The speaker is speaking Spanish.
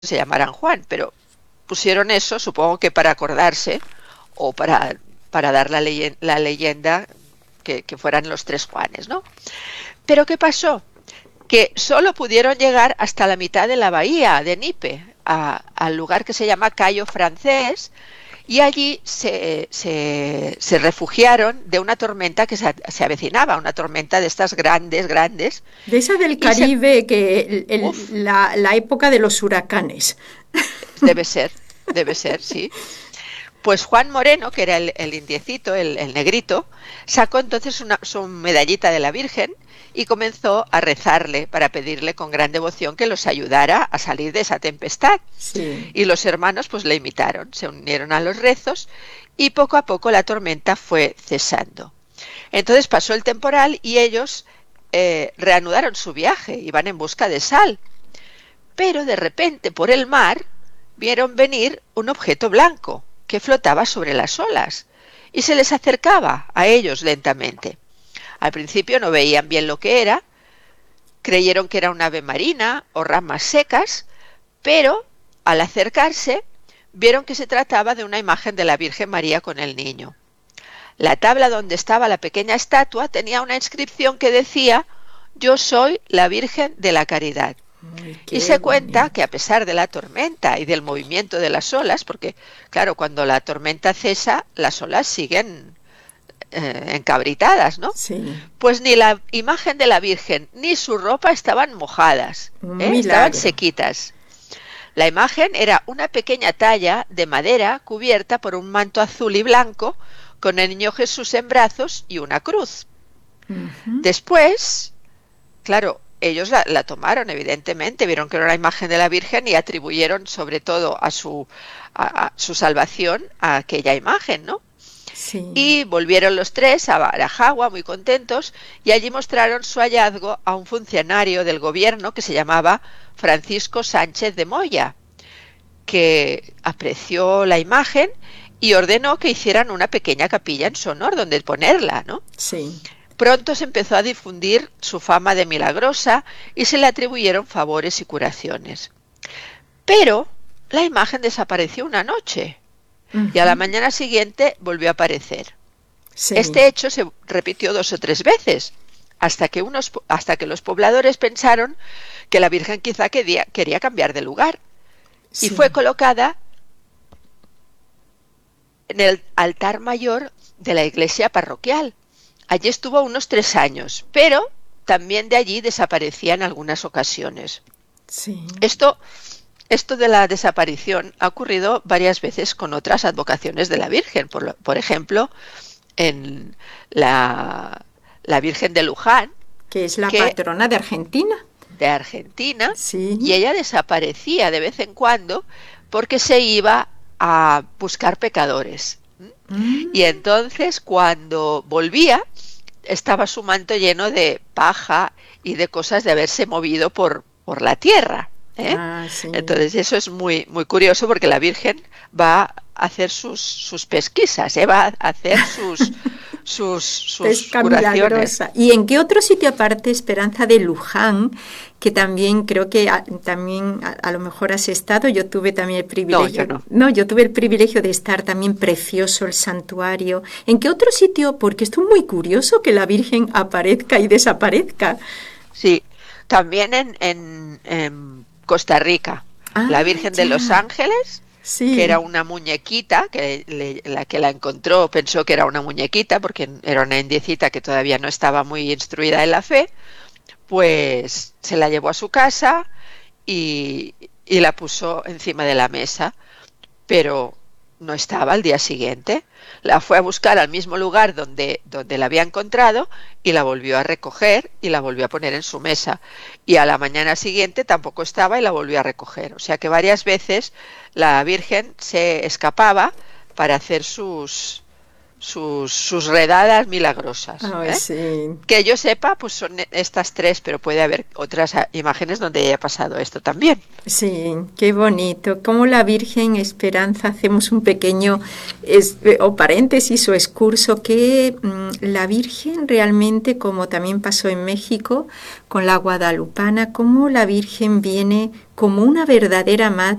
se llamaran Juan, pero pusieron eso, supongo que para acordarse o para dar la leyenda que fueran los tres Juanes, ¿no? Pero ¿qué pasó? Que solo pudieron llegar hasta la mitad de la bahía de Nipe, al lugar que se llama Cayo Francés, y allí se refugiaron de una tormenta que se avecinaba, una tormenta de estas grandes, grandes. De esa del Caribe, que la época de los huracanes. Debe ser, sí. Pues Juan Moreno, que era el indiecito, el negrito, sacó entonces su medallita de la Virgen y comenzó a rezarle para pedirle con gran devoción que los ayudara a salir de esa tempestad. Sí. Y los hermanos pues le imitaron, se unieron a los rezos y poco a poco la tormenta fue cesando. Entonces pasó el temporal y ellos reanudaron su viaje, iban en busca de sal. Pero de repente por el mar vieron venir un objeto blanco que flotaba sobre las olas y se les acercaba a ellos lentamente. Al principio no veían bien lo que era, creyeron que era un ave marina o ramas secas, pero al acercarse vieron que se trataba de una imagen de la Virgen María con el niño. La tabla donde estaba la pequeña estatua tenía una inscripción que decía: "Yo soy la Virgen de la Caridad". Y se cuenta que a pesar de la tormenta y del movimiento de las olas, porque claro, cuando la tormenta cesa, las olas siguen encabritadas, ¿no? Sí. Pues ni la imagen de la Virgen ni su ropa estaban mojadas, estaban sequitas. La imagen era una pequeña talla de madera cubierta por un manto azul y blanco con el niño Jesús en brazos y una cruz. Después, claro, ellos la tomaron, evidentemente, vieron que era una imagen de la Virgen y atribuyeron sobre todo a su salvación a aquella imagen, ¿no? Sí. Y volvieron los tres a Barajagua muy contentos y allí mostraron su hallazgo a un funcionario del gobierno que se llamaba Francisco Sánchez de Moya, que apreció la imagen y ordenó que hicieran una pequeña capilla en su honor donde ponerla, ¿no? Sí. Pronto se empezó a difundir su fama de milagrosa y se le atribuyeron favores y curaciones. Pero la imagen desapareció una noche y a la mañana siguiente volvió a aparecer. Sí. Este hecho se repitió 2 o 3 veces, hasta que los pobladores pensaron que la Virgen quizá quería cambiar de lugar, y fue colocada en el altar mayor de la iglesia parroquial. Allí estuvo unos 3 años, pero también de allí desaparecía en algunas ocasiones. Sí. Esto de la desaparición ha ocurrido varias veces con otras advocaciones de la Virgen. Por ejemplo, en la Virgen de Luján, que es la patrona de Argentina. Sí. Y ella desaparecía de vez en cuando porque se iba a buscar pecadores. Y entonces cuando volvía estaba su manto lleno de paja y de cosas de haberse movido por la tierra. Sí. Entonces eso es muy, muy curioso porque la Virgen va a hacer sus pesquisas, va a hacer sus curaciones. Milagrosa. ¿Y en qué otro sitio aparte, Esperanza, de Luján, que también creo que también a lo mejor has estado? Yo tuve también el privilegio. Yo tuve el privilegio de estar también, precioso el santuario. ¿En qué otro sitio? Porque esto es muy curioso que la Virgen aparezca y desaparezca. Sí, también en Costa Rica, la Virgen de los Ángeles, que era una muñequita, la que la encontró pensó que era una muñequita, porque era una indiecita que todavía no estaba muy instruida en la fe, pues se la llevó a su casa y la puso encima de la mesa, pero no estaba al día siguiente. La fue a buscar al mismo lugar donde la había encontrado y la volvió a recoger y la volvió a poner en su mesa. Y a la mañana siguiente tampoco estaba y la volvió a recoger. O sea que varias veces la Virgen se escapaba para hacer sus sus redadas milagrosas. Ay, sí. Que yo sepa, pues son estas 3, pero puede haber otras imágenes donde haya pasado esto también. Sí, qué bonito. Como la Virgen Esperanza, hacemos un pequeño paréntesis o excurso, que la Virgen realmente, como también pasó en México con la guadalupana, como la Virgen viene como una verdadera madre